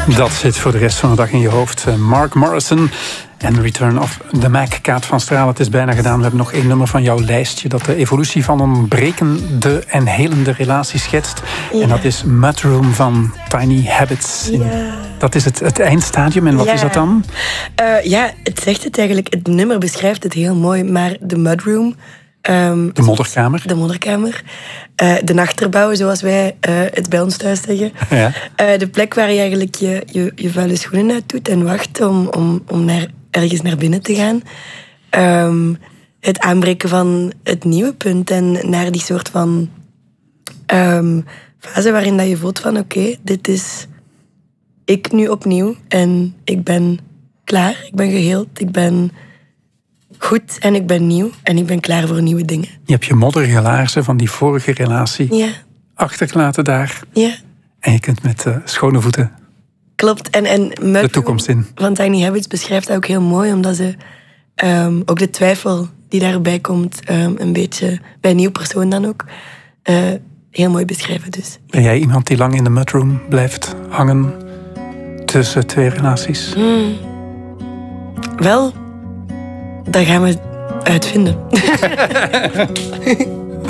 Dat zit voor de rest van de dag in je hoofd. Mark Morrison en Return of the Mac. Kaat van Stralen, het is bijna gedaan. We hebben nog 1 nummer van jouw lijstje dat de evolutie van een brekende en helende relatie schetst. Ja. En dat is Mudroom van Tiny Habits. Ja. Dat is het eindstadium. En wat is dat dan? Het zegt het eigenlijk. Het nummer beschrijft het heel mooi. Maar de Mudroom... de modderkamer. De modderkamer. De nachterbouw, zoals wij het bij ons thuis zeggen. Ja. De plek waar je eigenlijk je vuile schoenen uit doet en wacht om ergens naar binnen te gaan. Het aanbreken van het nieuwe punt en naar die soort van fase waarin dat je voelt van oké, dit is ik nu opnieuw en ik ben klaar, ik ben geheeld, ik ben goed en ik ben nieuw en ik ben klaar voor nieuwe dingen. Je hebt je modderige laarzen van die vorige relatie achtergelaten daar. Ja. En je kunt met schone voeten klopt. En de toekomst in. Van Tiny Habits beschrijft dat ook heel mooi, omdat ze ook de twijfel die daarbij komt, een beetje bij een nieuw persoon dan ook, heel mooi beschrijven. Dus. Ben jij iemand die lang in de mudroom blijft hangen tussen 2 relaties? Wel, dat gaan we uitvinden.